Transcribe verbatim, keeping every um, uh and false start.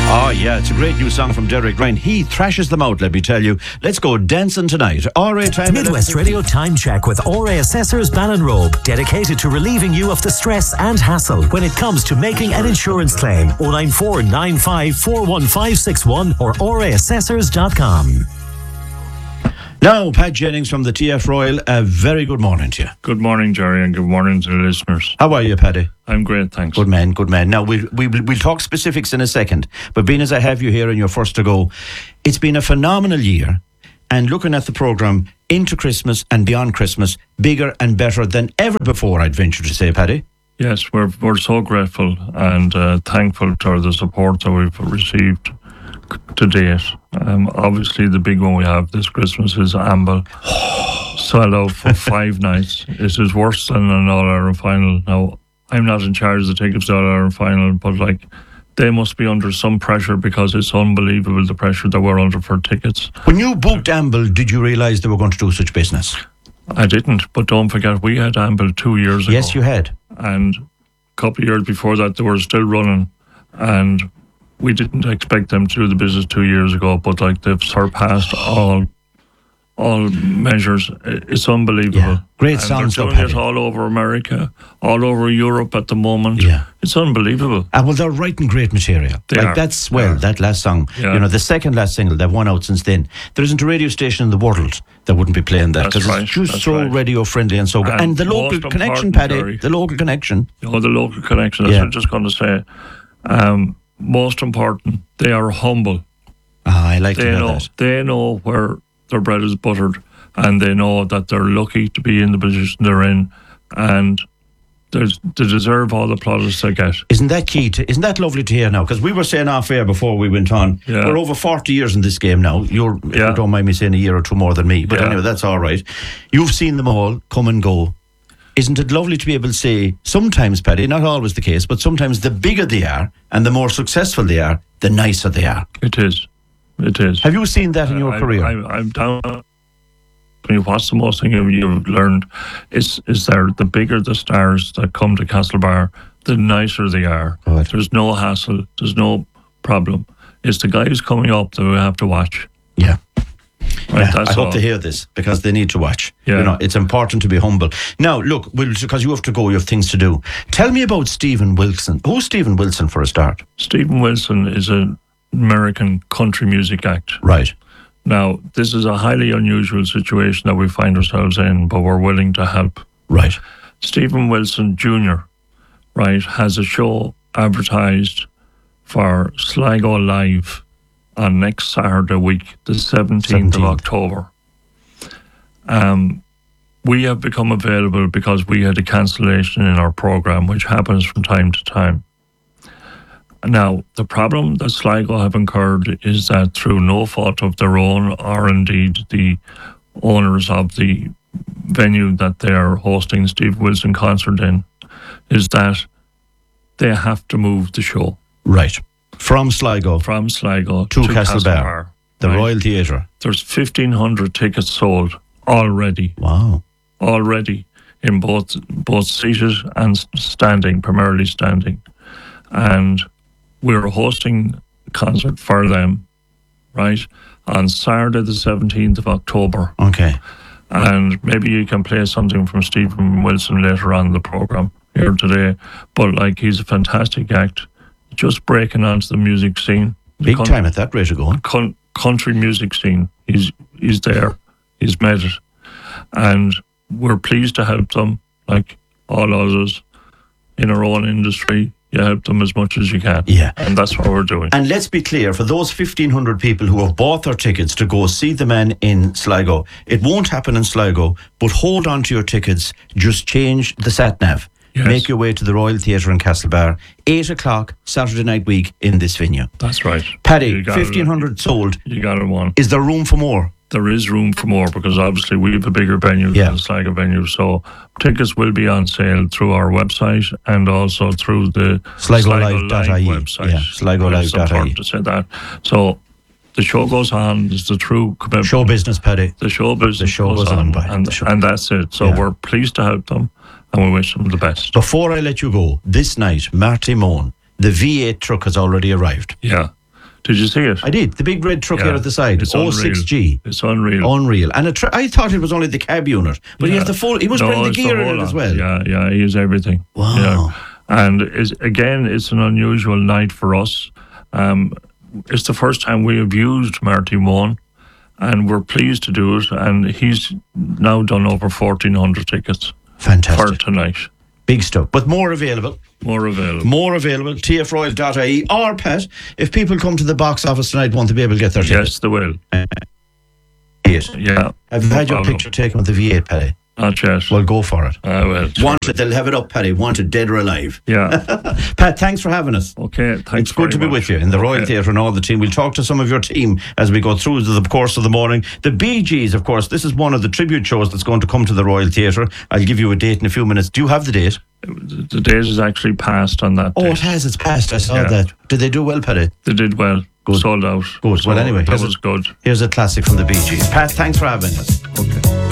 Oh, yeah, it's a great new song from Derek Ryan. He thrashes them out, let me tell you. Let's go dancing tonight. R A time. Midwest Radio Time Check with R A Assessors Ballinrobe, dedicated to relieving you of the stress and hassle when it comes to making an insurance claim. oh nine four nine five four one five six one or r a assessors dot com. Now, Pat Jennings from the T F Royal, a very good morning to you. Good morning, Jerry, and good morning to the listeners. How are you, Paddy? I'm great, thanks. Good man, good man. Now, we'll, we, we'll talk specifics in a second, but being as I have you here and you're first to go, it's been a phenomenal year, and looking at the programme into Christmas and beyond Christmas, bigger and better than ever before, I'd venture to say, Paddy. Yes, we're we're so grateful and uh, thankful for the support that we've received to date. Um, obviously, the big one we have this Christmas is Amble. Sold out for five nights. This is worse than an All-Ireland final. Now, I'm not in charge of the tickets to the All-Ireland final, but like, they must be under some pressure because it's unbelievable the pressure that we're under for tickets. When you booked Amble, did you realise they were going to do such business? I didn't, but don't forget, we had Amble two years ago. Yes, you had. And a couple of years before that, they were still running, and we didn't expect them to do the business two years ago, but like they've surpassed all all measures. It's unbelievable. Yeah. Great and songs, they're though, doing it Paddy. all over America, all over Europe at the moment. Yeah. It's unbelievable. Ah, well, they're writing great material. They like are. that's well, They are. that last song. Yeah. You know, the second last single, they've won out since then. There isn't a radio station in the world that wouldn't be playing that That's because right, it's just that's so right. radio friendly and so good. And And the local most connection, important, Paddy. Jerry. The local connection. You know, the local connection, that's Yeah. what I'm just going to say. Um, most important, they are humble. Ah, I like to They hear know, that. they know where their bread is buttered, and they know that they're lucky to be in the position they're in, and there's, they deserve all the plaudits they get. Isn't that key to? Isn't that lovely to hear now? Because we were saying off air before we went on. Yeah. We're over forty years in this game now. You're, if Yeah. you don't mind me saying, a year or two more than me. But Yeah. anyway, that's all right. You've seen them all come and go. Isn't it lovely to be able to say, sometimes, Paddy, not always the case, but sometimes the bigger they are and the more successful they are, the nicer they are. It is. It is. Have you seen that in your I, career? I, I'm down. I mean, what's the most thing you've learned is is there the bigger the stars that come to Castlebar, the nicer they are. Good. There's no hassle. There's no problem. It's the guys coming up that we have to watch. Yeah. Right, Yeah, that's I hope all. they hear this because they need to watch. Yeah. You know, it's important to be humble. Now, look, we'll, because you have to go, you have things to do. Tell me about Stephen Wilson. Who's Stephen Wilson for a start? Stephen Wilson is an American country music act. Right. Now, this is a highly unusual situation that we find ourselves in, but we're willing to help. Right. Stephen Wilson Junior, right, has a show advertised for Sligo Live on next Saturday week, the seventeenth of seventeenth. October. Um, we have become available because we had a cancellation in our programme, which happens from time to time. Now, the problem that Sligo have incurred is that through no fault of their own, or indeed the owners of the venue that they are hosting Steve Wilson concert in, is that they have to move the show Right. From Sligo from Sligo to, to, Castlebar, the right? Royal Theatre. There's fifteen hundred tickets sold already, Wow. already in both both seated and standing, primarily standing. And we're hosting a concert for them, right, on Saturday the seventeenth of October. Okay. And maybe you can play something from Stephen Wilson later on in the programme here today. But like, he's a fantastic act, just breaking onto the music scene. The Big coun- time at that rate of going. con- country music scene. He's he's there. He's made it. And we're pleased to help them, like all others in our own industry. You help them as much as you can. Yeah. And that's what we're doing. And let's be clear, for those fifteen hundred people who have bought their tickets to go see the man in Sligo, it won't happen in Sligo, but hold on to your tickets. Just change the sat-nav. Yes. Make your way to the Royal Theatre in Castlebar, eight o'clock Saturday night week in this venue. That's right. Paddy, You got it. fifteen hundred sold. You got it one. Is there room for more? There is room for more because obviously we have a bigger venue Yeah. than the Sligo venue. So tickets will be on sale through our website and also through the Sligo Live dot I E. website. Yeah, Sligo Live dot I E. It's important to say that. So the show goes on. It's the true commitment. Show business, Paddy. The show business The show goes, goes on, on, by and, the show. and that's it. So Yeah. we're pleased to help them, and we wish them the best. Before I let you go, this night, Marty Moan, the V eight truck has already arrived. Yeah. Did you see it? I did. The big red truck Yeah, here at the side. it's oh six G. It's unreal. Unreal. And a tr- I thought it was only the cab unit, but he Yeah. has the full. He must No, bring the it's gear whole in it as lot. well. Yeah, yeah, he has everything. Wow. Yeah. And it's, again, it's an unusual night for us. Um, it's the first time we have used Marty One, and we're pleased to do it. And he's now done over fourteen hundred tickets Fantastic. for tonight. Big stuff. But more available. More available. More available. T F royal dot I E. Or, Pat, if people come to the box office tonight, want to be able to get their tickets. Yes, they will. Yes. Yeah. Have you no had your problem. picture taken with the V eight, Paddy? Not yet. Well, go for it. I will. Wanted, they'll have it up, Paddy. Wanted, dead or alive. Yeah. Pat, thanks for having us. Okay. Thanks. It's good very to be much. with you in the Royal Okay. Theatre and all the team. We'll talk to some of your team as we go through the course of the morning. The Bee Gees, of course, this is one of the tribute shows that's going to come to the Royal Theatre. I'll give you a date in a few minutes. Do you have the date? The date is actually passed on that Oh, date. it has. It's passed. I saw Yeah. that. Did they do well, Paddy? They did well. Good. Sold out. Good. So Well, anyway, that here's was a- good. Here's a classic from the Bee Gees. Pat, thanks for having us. Okay.